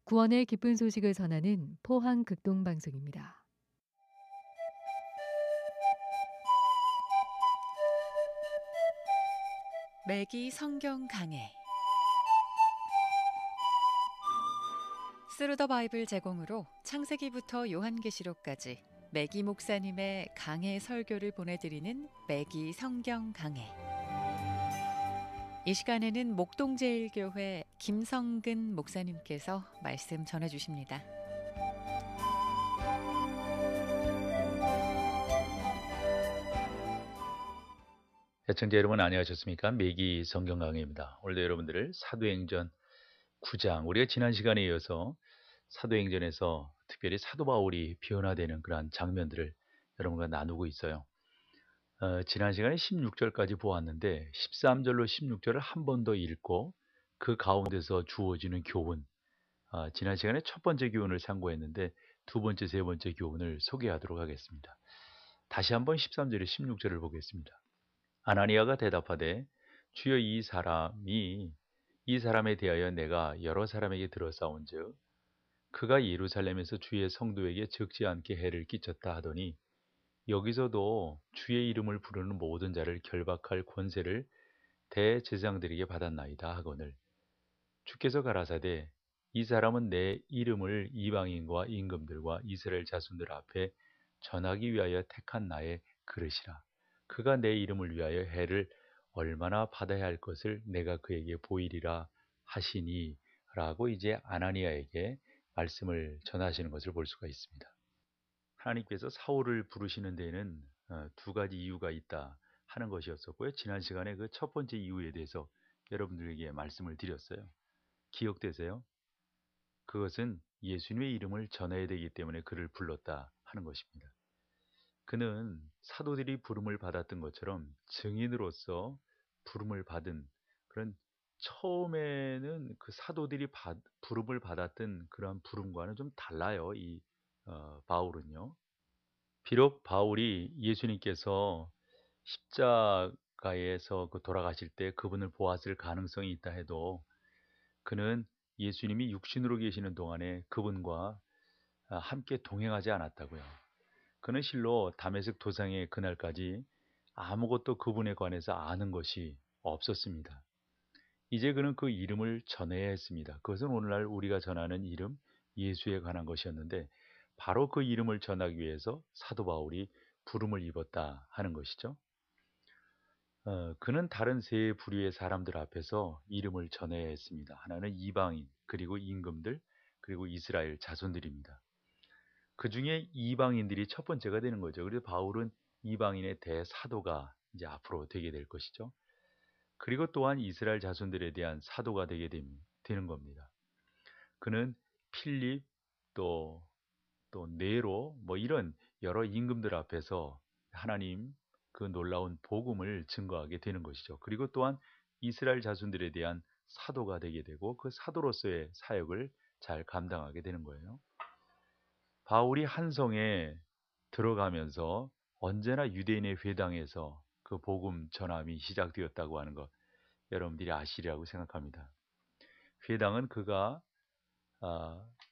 구원의 기쁜 소식을 전하는 포항 극동 방송입니다. 매기 성경 강해 스루더 바이블 제공으로 창세기부터 요한계시록까지 매기 목사님의 강해 설교를 보내드리는 매기 성경 강해. 이 시간에는 목동제일교회 김성근 목사님께서 말씀 전해주십니다. 애청자 여러분 안녕하셨습니까? 매기 성경 강해입니다. 오늘도 여러분들을 사도행전 9장, 우리가 지난 시간에 이어서 사도행전에서 특별히 사도 바울이 변화되는 그러한 장면들을 여러분과 나누고 있어요. 지난 시간에 16절까지 보았는데 13절로 16절을 한 번 더 읽고 그 가운데서 주어지는 교훈, 지난 시간에 첫 번째 교훈을 참고했는데 두 번째, 세 번째 교훈을 소개하도록 하겠습니다. 다시 한번 13절에 16절을 보겠습니다. 아나니아가 대답하되 주여 이 사람에 대하여 내가 여러 사람에게 들어싸운즉 그가 예루살렘에서 주의 성도에게 적지 않게 해를 끼쳤다 하더니 여기서도 주의 이름을 부르는 모든 자를 결박할 권세를 대제사장들에게 받았나이다 하거늘 주께서 가라사대 이 사람은 내 이름을 이방인과 임금들과 이스라엘 자손들 앞에 전하기 위하여 택한 나의 그릇이라. 그가 내 이름을 위하여 해를 얼마나 받아야 할 것을 내가 그에게 보이리라 하시니 라고 이제 아나니아에게 말씀을 전하시는 것을 볼 수가 있습니다. 하나님께서 사울을 부르시는 데에는 두 가지 이유가 있다 하는 것이었었고요. 지난 시간에 그 첫 번째 이유에 대해서 여러분들에게 말씀을 드렸어요. 기억되세요? 그것은 예수님의 이름을 전해야 되기 때문에 그를 불렀다 하는 것입니다. 그는 사도들이 부름을 받았던 것처럼 증인으로서 부름을 받은 그런 처음에는 그 사도들이 부름을 받았던 그런 부름과는 좀 달라요. 이 바울은요. 비록 바울이 예수님께서 십자가에서 돌아가실 때 그분을 보았을 가능성이 있다 해도 그는 예수님이 육신으로 계시는 동안에 그분과 함께 동행하지 않았다고요. 그는 실로 다메섹 도상의 그날까지 아무것도 그분에 관해서 아는 것이 없었습니다. 이제 그는 그 이름을 전해야 했습니다. 그것은 오늘날 우리가 전하는 이름 예수에 관한 것이었는데 바로 그 이름을 전하기 위해서 사도 바울이 부름을 입었다 하는 것이죠. 그는 다른 세 부류의 사람들 앞에서 이름을 전해야 했습니다. 하나는 이방인, 그리고 임금들, 그리고 이스라엘 자손들입니다. 그 중에 이방인들이 첫 번째가 되는 거죠. 그래서 바울은 이방인의 대사도가 이제 앞으로 되게 될 것이죠. 그리고 또한 이스라엘 자손들에 대한 사도가 되는 겁니다. 그는 필립, 또 네로, 이런 여러 임금들 앞에서 하나님 그 놀라운 복음을 증거하게 되는 것이죠. 그리고 또한 이스라엘 자손들에 대한 사도가 되게 되고 그 사도로서의 사역을 잘 감당하게 되는 거예요. 바울이 한성에 들어가면서 언제나 유대인의 회당에서 그 복음 전함이 시작되었다고 하는 것 여러분들이 아시리라고 생각합니다. 회당은 그가